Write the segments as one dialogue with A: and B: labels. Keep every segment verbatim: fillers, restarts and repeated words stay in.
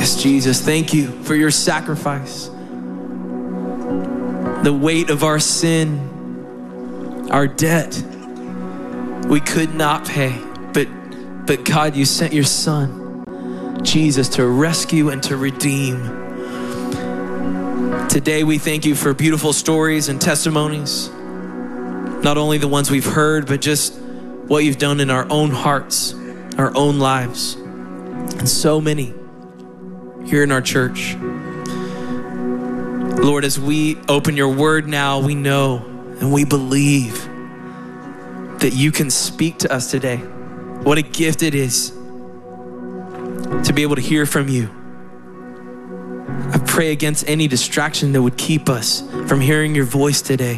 A: Yes, Jesus, thank you for your sacrifice. The weight of our sin, our debt, we could not pay. But, but God, you sent your son, Jesus, to rescue and to redeem. Today, we thank you for beautiful stories and testimonies. Not only the ones we've heard, but just what you've done in our own hearts, our own lives. And so many here in our church. Lord, as we open your word now, we know and we believe that you can speak to us today. What a gift it is to be able to hear from you. I pray against any distraction that would keep us from hearing your voice today.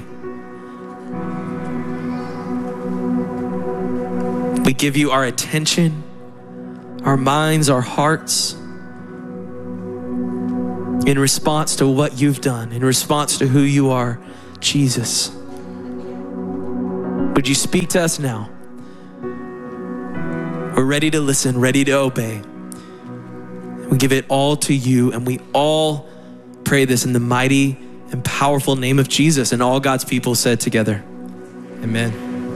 A: We give you our attention, our minds, our hearts, in response to what you've done, in response to who you are, Jesus. Would you speak to us now? We're ready to listen, ready to obey. We give it all to you, and we all pray this in the mighty and powerful name of Jesus. And all God's people said together, amen.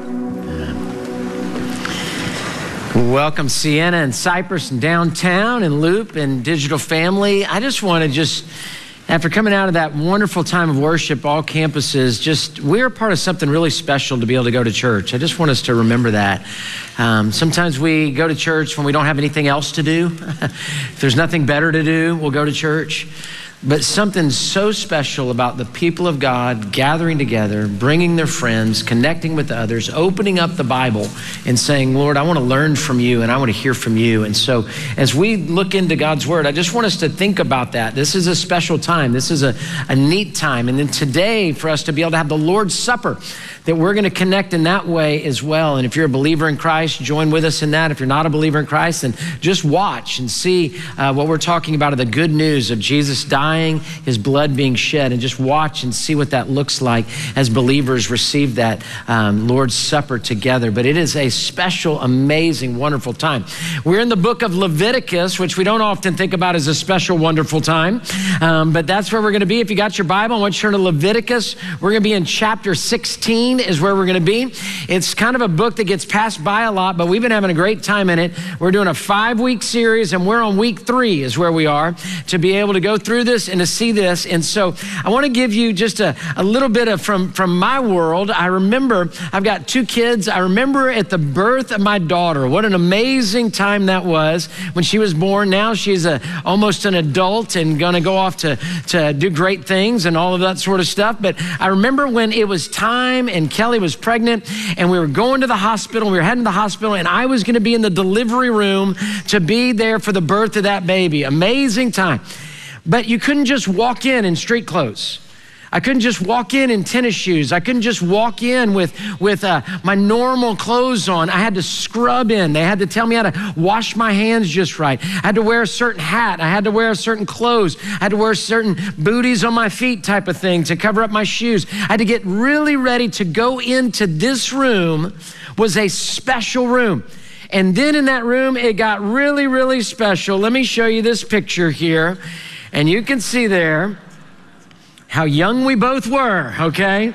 B: Welcome, Sienna and Cypress and downtown and Loop and Digital Family. I just want to just, after coming out of that wonderful time of worship, all campuses, just we're a part of something really special to be able to go to church. I just want us to remember that. Um, sometimes we go to church when we don't have anything else to do. If there's nothing better to do, we'll go to church. But something so special about the people of God gathering together, bringing their friends, connecting with others, opening up the Bible and saying, Lord, I want to learn from you and I want to hear from you. And so as we look into God's word, I just want us to think about that. This is a special time. This is a, a neat time. And then today for us to be able to have the Lord's Supper, that we're going to connect in that way as well. And if you're a believer in Christ, join with us in that. If you're not a believer in Christ, then just watch and see uh, what we're talking about, the good news of Jesus dying, his blood being shed, and just watch and see what that looks like as believers receive that um, Lord's Supper together. But it is a special, amazing, wonderful time. We're in the book of Leviticus, which we don't often think about as a special, wonderful time. Um, but that's where we're going to be. If you got your Bible, I want you to turn to Leviticus. We're going to be in chapter sixteen is where we're going to be. It's kind of a book that gets passed by a lot, but we've been having a great time in it. We're doing a five-week series, and we're on week three is where we are, to be able to go through this and to see this. And so I want to give you just a, a little bit of from, from my world. I remember, I've got two kids. I remember at the birth of my daughter, what an amazing time that was when she was born. Now she's a, almost an adult and going to go off to, to do great things and all of that sort of stuff. But I remember when it was time and Kelly was pregnant and we were going to the hospital, we were heading to the hospital, and I was going to be in the delivery room to be there for the birth of that baby. Amazing time. But you couldn't just walk in in street clothes. I couldn't just walk in in tennis shoes. I couldn't just walk in with, with uh, my normal clothes on. I had to scrub in. They had to tell me how to wash my hands just right. I had to wear a certain hat. I had to wear certain clothes. I had to wear certain booties on my feet type of thing to cover up my shoes. I had to get really ready to go into this room. Was a special room. And then in that room, it got really, really special. Let me show you this picture here. And you can see there how young we both were, okay?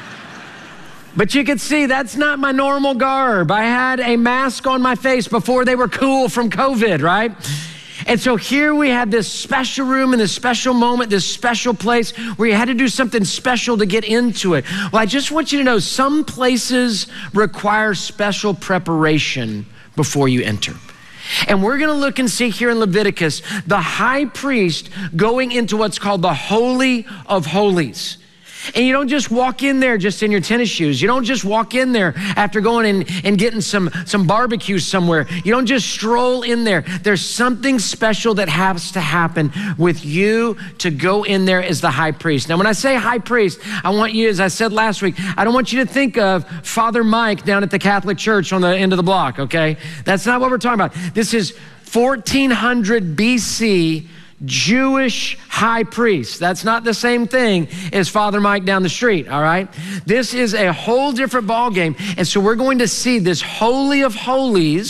B: But you can see that's not my normal garb. I had a mask on my face before they were cool from COVID, right? And so here we had this special room and this special moment, this special place where you had to do something special to get into it. Well, I just want you to know some places require special preparation before you enter. And we're going to look and see here in Leviticus, the high priest going into what's called the Holy of Holies. And you don't just walk in there just in your tennis shoes. You don't just walk in there after going in and getting some, some barbecue somewhere. You don't just stroll in there. There's something special that has to happen with you to go in there as the high priest. Now, when I say high priest, I want you, as I said last week, I don't want you to think of Father Mike down at the Catholic Church on the end of the block, okay? That's not what we're talking about. This is fourteen hundred B C Jewish high priest. That's not the same thing as Father Mike down the street, all right? This is a whole different ballgame. And so we're going to see this Holy of Holies.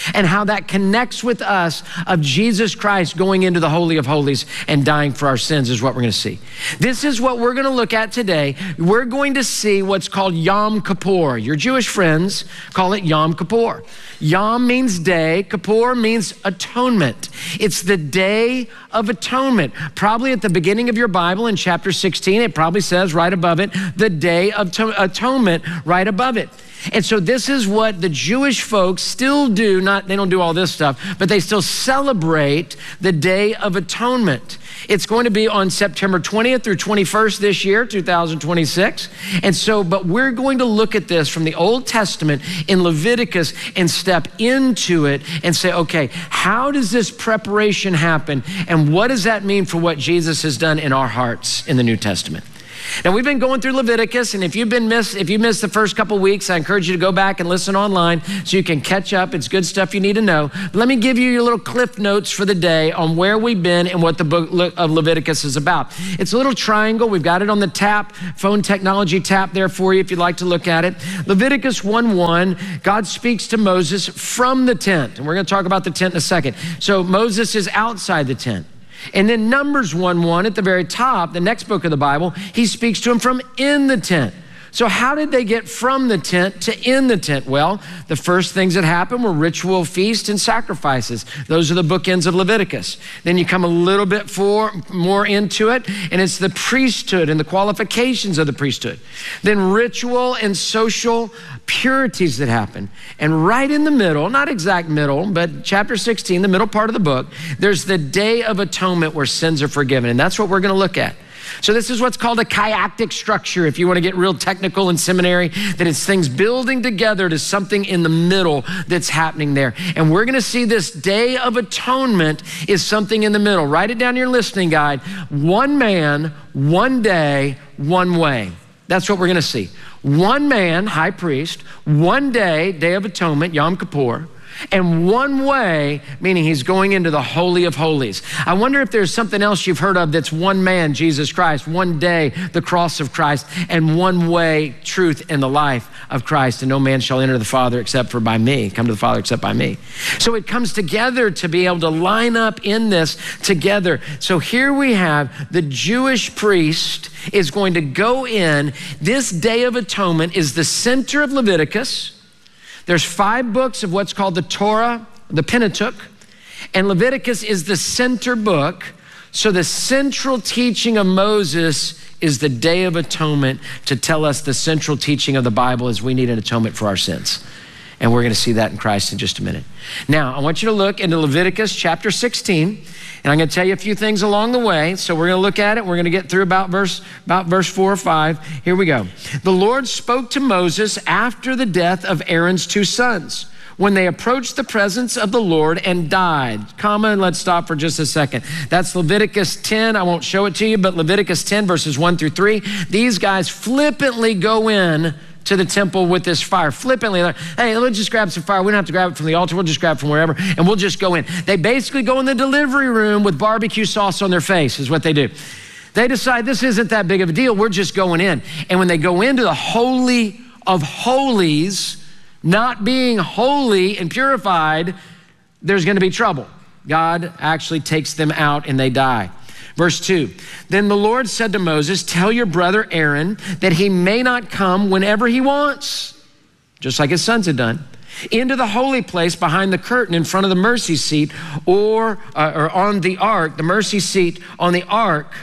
B: and how that connects with us of Jesus Christ going into the Holy of Holies and dying for our sins is what we're going to see. This is what we're going to look at today. We're going to see what's called Yom Kippur. Your Jewish friends call it Yom Kippur. Yom means day, Kippur means atonement. It's the Day of Atonement. Probably at the beginning of your Bible in chapter sixteen, it probably says right above it, the Day of Atonement right above it. And so this is what the Jewish folks still do. Not, they don't do all this stuff, but they still celebrate the Day of Atonement. It's going to be on September twentieth through twenty-first this year, two thousand twenty-six. And so, but we're going to look at this from the Old Testament in Leviticus and step into it and say, okay, how does this preparation happen? And what does that mean for what Jesus has done in our hearts in the New Testament? Now, we've been going through Leviticus, and if you've been missed, if you missed the first couple weeks, I encourage you to go back and listen online so you can catch up. It's good stuff you need to know. But let me give you your little cliff notes for the day on where we've been and what the book of Leviticus is about. It's a little triangle. We've got it on the tap, phone technology tap there for you if you'd like to look at it. Leviticus one one, God speaks to Moses from the tent, and we're going to talk about the tent in a second. So Moses is outside the tent. And then Numbers one one at the very top, the next book of the Bible, he speaks to him from in the tent. So how did they get from the tent to in the tent? Well, the first things that happened were ritual feasts and sacrifices. Those are the bookends of Leviticus. Then you come a little bit for, more into it, and it's the priesthood and the qualifications of the priesthood. Then ritual and social purities that happen. And right in the middle, not exact middle, but chapter sixteen, the middle part of the book, there's the Day of Atonement where sins are forgiven. And that's what we're going to look at. So this is what's called a chiastic structure, if you want to get real technical in seminary, that it's things building together to something in the middle that's happening there. And we're going to see this Day of Atonement is something in the middle. Write it down in your listening guide. One man, one day, one way. That's what we're going to see. One man, high priest, one day, Day of Atonement, Yom Kippur, and one way, meaning he's going into the Holy of Holies. I wonder if there's something else you've heard of that's one man, Jesus Christ, one day, the cross of Christ, and one way, truth, in the life of Christ. And no man shall enter the Father except for by me, come to the Father except by me. So it comes together to be able to line up in this together. So here we have the Jewish priest is going to go in. This Day of Atonement is the center of Leviticus. There's five books of what's called the Torah, the Pentateuch, and Leviticus is the center book. So the central teaching of Moses is the Day of Atonement to tell us the central teaching of the Bible is we need an atonement for our sins. And we're going to see that in Christ in just a minute. Now, I want you to look into Leviticus chapter sixteen, and I'm going to tell you a few things along the way. So we're going to look at it. We're going to get through about verse, about verse four or five. Here we go. The Lord spoke to Moses after the death of Aaron's two sons, when they approached the presence of the Lord and died. Comma, and let's stop for just a second. That's Leviticus ten. I won't show it to you, but Leviticus ten, verses one through three. These guys flippantly go in to the temple with this fire, flippantly. Like, hey, let's just grab some fire. We don't have to grab it from the altar. We'll just grab it from wherever, and we'll just go in. They basically go in the delivery room with barbecue sauce on their face is what they do. They decide this isn't that big of a deal. We're just going in. And when they go into the Holy of Holies, not being holy and purified, there's going to be trouble. God actually takes them out and they die. Verse two, then the Lord said to Moses, tell your brother Aaron that he may not come whenever he wants, just like his sons had done, into the holy place behind the curtain in front of the mercy seat or, uh, or on the ark, the mercy seat on the ark,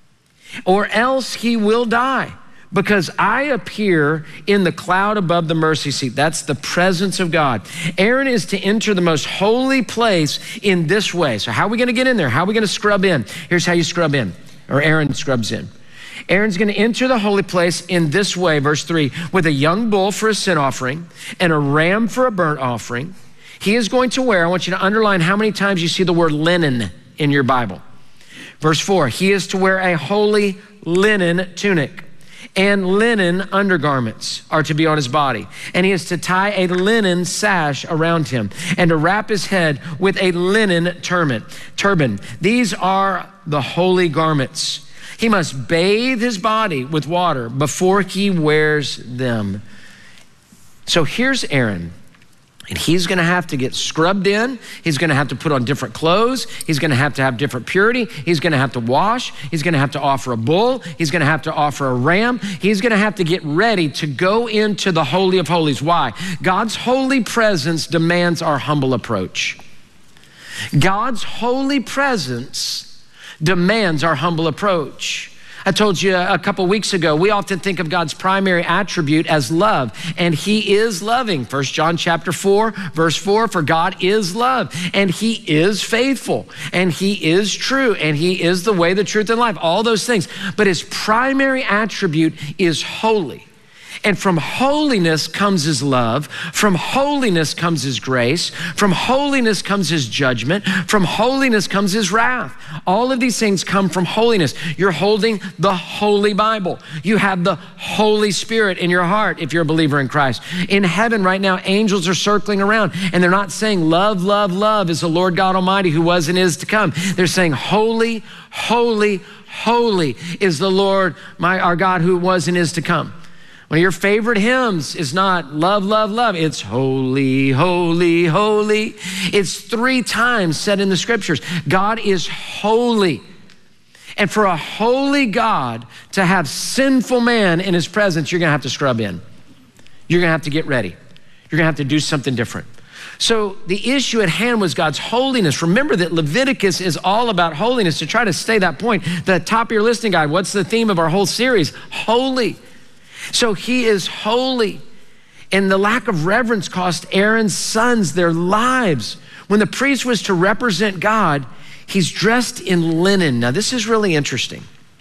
B: or else he will die. Because I appear in the cloud above the mercy seat. That's the presence of God. Aaron is to enter the most holy place in this way. So how are we going to get in there? How are we going to scrub in? Here's how you scrub in, or Aaron scrubs in. Aaron's going to enter the holy place in this way, verse three, with a young bull for a sin offering and a ram for a burnt offering. He is going to wear, I want you to underline how many times you see the word linen in your Bible. Verse four, he is to wear a holy linen tunic, and linen undergarments are to be on his body. And he is to tie a linen sash around him and to wrap his head with a linen turban. Turban. These are the holy garments. He must bathe his body with water before he wears them. So here's Aaron. And he's gonna have to get scrubbed in. He's gonna have to put on different clothes. He's gonna have to have different purity. He's gonna have to wash. He's gonna have to offer a bull. He's gonna have to offer a ram. He's gonna have to get ready to go into the Holy of Holies. Why? God's holy presence demands our humble approach. God's holy presence demands our humble approach. I told you a couple weeks ago, we often think of God's primary attribute as love, and he is loving. First John chapter four, verse four, for God is love, and he is faithful, and he is true, and he is the way, the truth, and life, all those things. But his primary attribute is holy. And from holiness comes his love. From holiness comes his grace. From holiness comes his judgment. From holiness comes his wrath. All of these things come from holiness. You're holding the Holy Bible. You have the Holy Spirit in your heart if you're a believer in Christ. In heaven right now, angels are circling around, and they're not saying love, love, love is the Lord God Almighty who was and is to come. They're saying holy, holy, holy is the Lord, my our God who was and is to come. One of your favorite hymns is not love, love, love. It's holy, holy, holy. It's three times said in the scriptures. God is holy. And for a holy God to have sinful man in his presence, you're gonna have to scrub in. You're gonna have to get ready. You're gonna have to do something different. So the issue at hand was God's holiness. Remember that Leviticus is all about holiness. To try to stay that point, the top of your listening guide, what's the theme of our whole series? Holy. So he is holy, and the lack of reverence cost Aaron's sons their lives. When the priest was to represent God, he's dressed in linen. Now this is really interesting.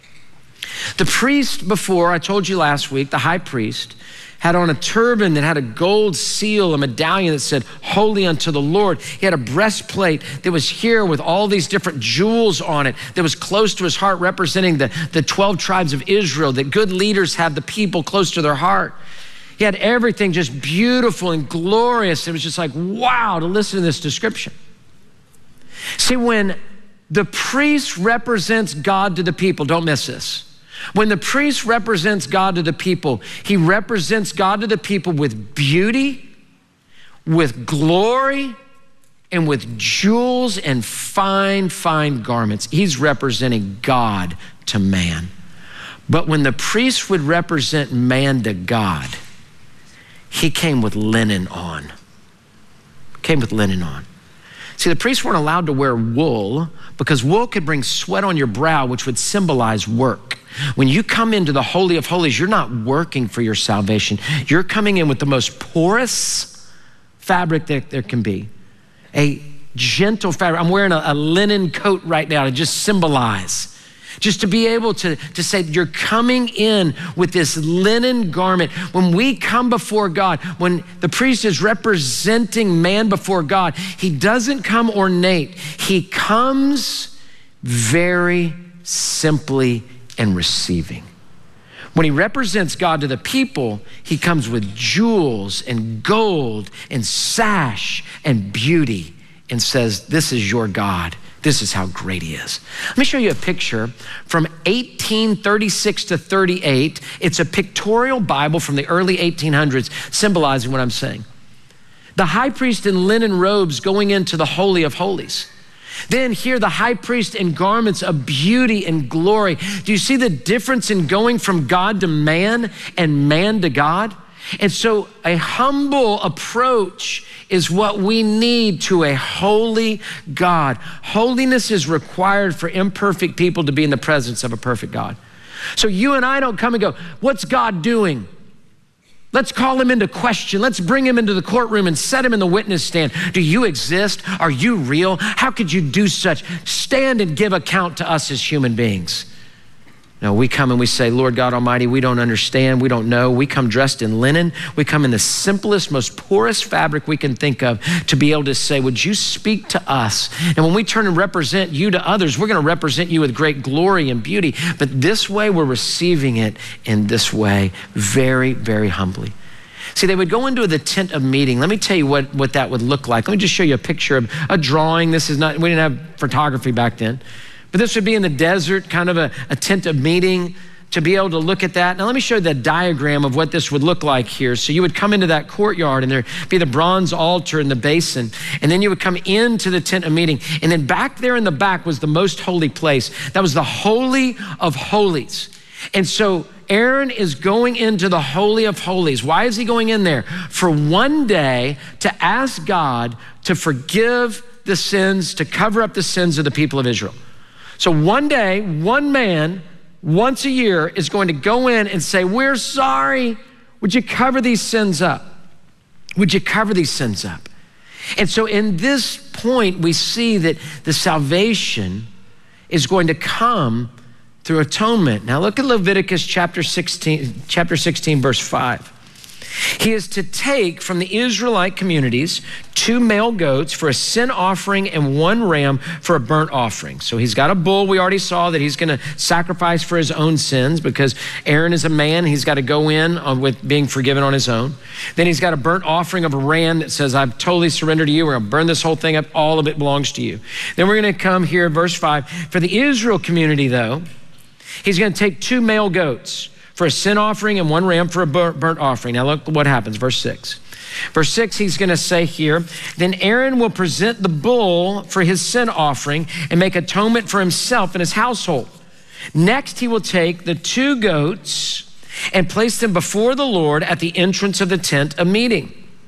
B: The priest before, I told you last week, the high priest, had on a turban that had a gold seal, a medallion that said, holy unto the Lord. He had a breastplate that was here with all these different jewels on it that was close to his heart, representing the, the twelve tribes of Israel, that good leaders have the people close to their heart. He had everything just beautiful and glorious. It was just like, wow, to listen to this description. See, when the priest represents God to the people, don't miss this. When the priest represents God to the people, he represents God to the people with beauty, with glory, and with jewels and fine, fine garments. He's representing God to man. But when the priest would represent man to God, he came with linen on. Came with linen on. See, the priests weren't allowed to wear wool because wool could bring sweat on your brow, which would symbolize work. When you come into the Holy of Holies, you're not working for your salvation. You're coming in with the most porous fabric that there can be. A gentle fabric. I'm wearing a, a linen coat right now to just symbolize. Just to be able to, to say you're coming in with this linen garment. When we come before God, when the priest is representing man before God, he doesn't come ornate. He comes very simply and receiving. When he represents God to the people, he comes with jewels and gold and sash and beauty and says, this is your God. This is how great he is. Let me show you a picture from eighteen thirty-six to thirty-eight. It's a pictorial Bible from the early eighteen hundreds symbolizing what I'm saying. The high priest in linen robes going into the Holy of Holies. Then here the high priest in garments of beauty and glory. Do you see the difference in going from God to man and man to God? And so a humble approach is what we need to a holy God. Holiness is required for imperfect people to be in the presence of a perfect God. So you and I don't come and go, what's God doing? Let's call him into question. Let's bring him into the courtroom and set him in the witness stand. Do you exist? Are you real? How could you do such? Stand and give account to us as human beings. No, we come and we say, Lord God Almighty, we don't understand, we don't know. We come dressed in linen. We come in the simplest, most poorest fabric we can think of to be able to say, would you speak to us? And when we turn and represent you to others, we're gonna represent you with great glory and beauty. But this way, we're receiving it in this way, very, very humbly. See, they would go into the tent of meeting. Let me tell you what, what that would look like. Let me just show you a picture of a drawing. This is not, we didn't have photography back then. But this would be in the desert, kind of a, a tent of meeting, to be able to look at that. Now let me show you the diagram of what this would look like here. So you would come into that courtyard and there'd be the bronze altar and the basin. And then you would come into the tent of meeting. And then back there in the back was the most holy place. That was the Holy of Holies. And so Aaron is going into the Holy of Holies. Why is he going in there? For one day to ask God to forgive the sins, to cover up the sins of the people of Israel. So one day, one man, once a year is going to go in and say, we're sorry. Would you cover these sins up? Would you cover these sins up? And so in this point, we see that the salvation is going to come through atonement. Now look at Leviticus chapter sixteen, chapter sixteen, verse five. He is to take from the Israelite communities two male goats for a sin offering and one ram for a burnt offering. So he's got a bull. We already saw that he's going to sacrifice for his own sins because Aaron is a man. He's got to go in on, with being forgiven on his own. Then he's got a burnt offering of a ram that says, I've totally surrendered to you. We're going to burn this whole thing up. All of it belongs to you. Then we're going to come here, verse five. For the Israel community, though, he's going to take two male goats for a sin offering and one ram for a burnt offering. Now look what happens, verse six. Verse six, he's gonna say here, then Aaron will present the bull for his sin offering and make atonement for himself and his household. Next, he will take the two goats and place them before the Lord at the entrance of the tent of meeting.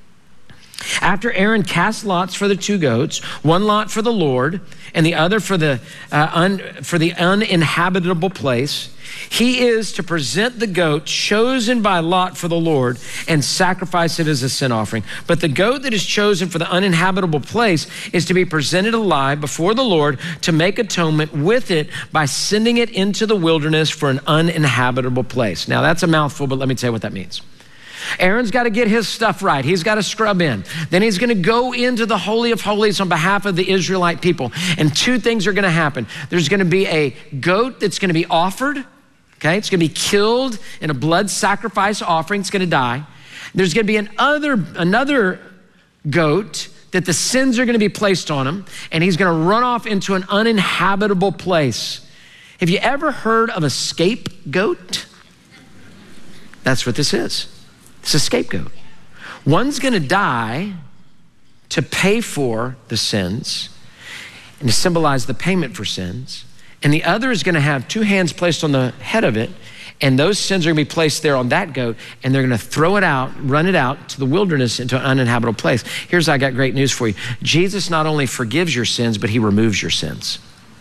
B: After Aaron casts lots for the two goats, one lot for the Lord and the other for the, uh, un, for the uninhabitable place, he is to present the goat chosen by lot for the Lord and sacrifice it as a sin offering. But the goat that is chosen for the uninhabitable place is to be presented alive before the Lord to make atonement with it by sending it into the wilderness for an uninhabitable place. Now that's a mouthful, but let me tell you what that means. Aaron's got to get his stuff right. He's got to scrub in. Then he's going to go into the Holy of Holies on behalf of the Israelite people. And two things are going to happen. There's going to be a goat that's going to be offered. Okay, it's going to be killed in a blood sacrifice offering. It's going to die. There's going to be another, another goat that the sins are going to be placed on him, and he's going to run off into an uninhabitable place. Have you ever heard of a scapegoat? That's what this is. It's a scapegoat. One's going to die to pay for the sins and to symbolize the payment for sins. And the other is going to have two hands placed on the head of it, and those sins are going to be placed there on that goat, and they're going to throw it out, run it out to the wilderness into an uninhabitable place. Here's, I got great news for you. Jesus not only forgives your sins, but he removes your sins.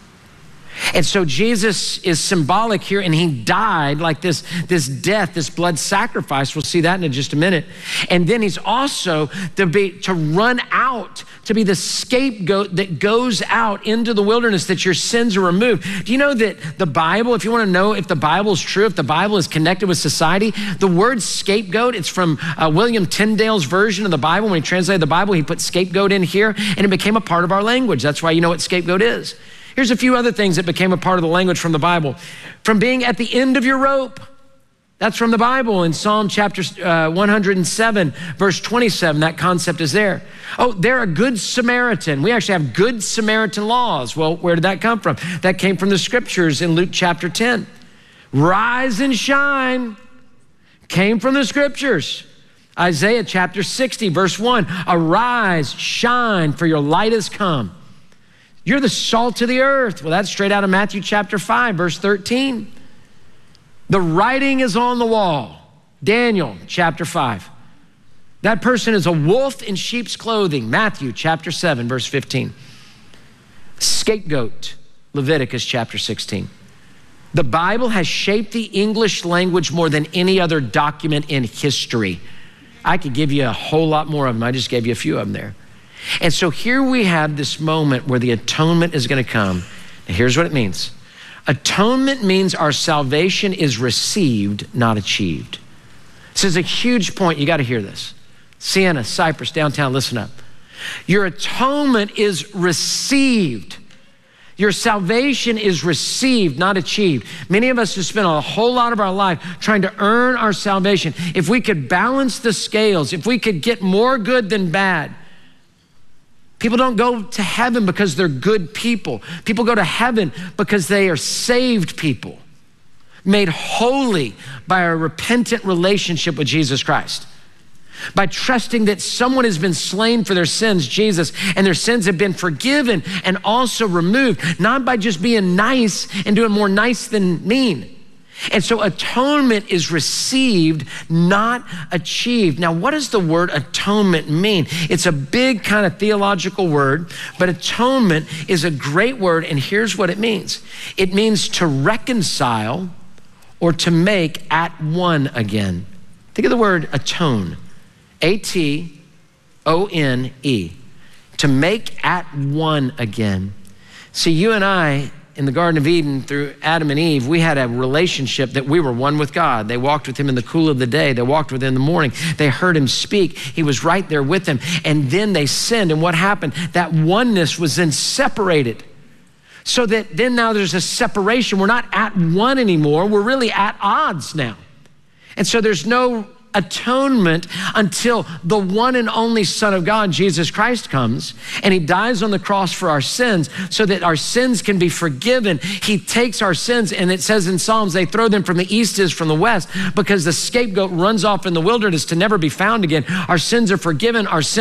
B: And so Jesus is symbolic here, and he died like this, this death, this blood sacrifice. We'll see that in just a minute. And then he's also to be, to run out, to be the scapegoat that goes out into the wilderness, that your sins are removed. Do you know that the Bible, if you want to know if the Bible is true, if the Bible is connected with society, the word scapegoat, it's from uh, William Tyndale's version of the Bible. When he translated the Bible, he put scapegoat in here, and it became a part of our language. That's why you know what scapegoat is. Here's a few other things that became a part of the language from the Bible. From being at the end of your rope. That's from the Bible in Psalm chapter uh, one hundred seven, verse twenty-seven. That concept is there. Oh, they're a good Samaritan. We actually have good Samaritan laws. Well, where did that come from? That came from the scriptures in Luke chapter ten. Rise and shine came from the scriptures. Isaiah chapter sixty, verse one. Arise, shine, for your light has come. You're the salt of the earth. Well, that's straight out of Matthew chapter five, verse thirteen. The writing is on the wall. Daniel chapter five. That person is a wolf in sheep's clothing. Matthew chapter seven, verse fifteen. Scapegoat, Leviticus chapter sixteen. The Bible has shaped the English language more than any other document in history. I could give you a whole lot more of them. I just gave you a few of them there. And so here we have this moment where the atonement is going to come. And here's what it means. Atonement means our salvation is received, not achieved. This is a huge point. You got to hear this. Sienna, Cypress, downtown, listen up. Your atonement is received. Your salvation is received, not achieved. Many of us have spent a whole lot of our life trying to earn our salvation. If we could balance the scales, if we could get more good than bad. People don't go to heaven because they're good people. People go to heaven because they are saved people. made holy by a repentant relationship with Jesus Christ. By trusting that someone has been slain for their sins, Jesus, and their sins have been forgiven and also removed, not by just being nice and doing more nice than mean. And so atonement is received, not achieved. Now, what does the word atonement mean? It's a big kind of theological word, but atonement is a great word, and here's what it means. It means to reconcile or to make at one again. Think of the word atone. A T O N E, to make at one again. See, you and I, in the Garden of Eden, through Adam and Eve, we had a relationship that we were one with God. They walked with him in the cool of the day. They walked with him in the morning. They heard him speak. He was right there with them. And then they sinned. And what happened? That oneness was then separated. So that then now there's a separation. We're not at one anymore. We're really at odds now. And so there's no atonement until the one and only Son of God, Jesus Christ, comes and he dies on the cross for our sins so that our sins can be forgiven. He takes our sins, and it says in Psalms, they throw them from the east as from the west, because the scapegoat runs off in the wilderness to never be found again. Our sins are forgiven. Our sins